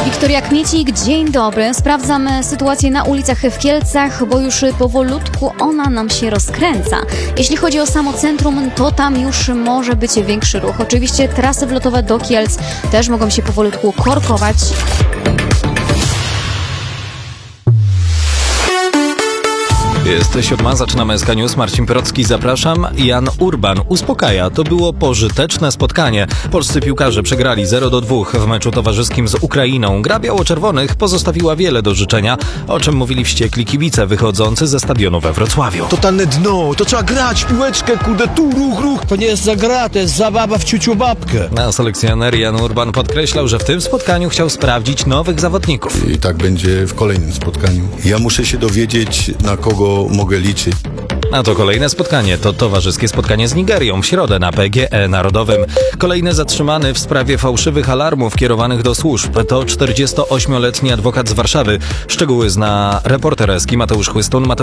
Wiktoria Kmiecik, dzień dobry. Sprawdzamy sytuację na ulicach w Kielcach, bo już powolutku ona nam się rozkręca. Jeśli chodzi o samo centrum, to tam już może być większy ruch. Oczywiście trasy wlotowe do Kielc też mogą się powolutku korkować. Jest 7, zaczynamy SK News. Marcin Pirocki, zapraszam. Jan Urban uspokaja. To było pożyteczne spotkanie. Polscy piłkarze przegrali 0-2 w meczu towarzyskim z Ukrainą. Gra biało-czerwonych pozostawiła wiele do życzenia, o czym mówili wściekli kibice wychodzący ze stadionu we Wrocławiu. Totalne dno, to trzeba grać, piłeczkę, kurde, tu ruch. To nie jest za gra, to jest zabawa w ciuciu babkę. A selekcjoner Jan Urban podkreślał, że w tym spotkaniu chciał sprawdzić nowych zawodników. I tak będzie w kolejnym spotkaniu. Ja muszę się dowiedzieć, na kogo mogę liczyć. A to kolejne spotkanie to towarzyskie spotkanie z Nigerią w środę na PGE Narodowym. Kolejny zatrzymany w sprawie fałszywych alarmów kierowanych do służb to 48-letni adwokat z Warszawy. Szczegóły zna reporter SK Mateusz Chłystun.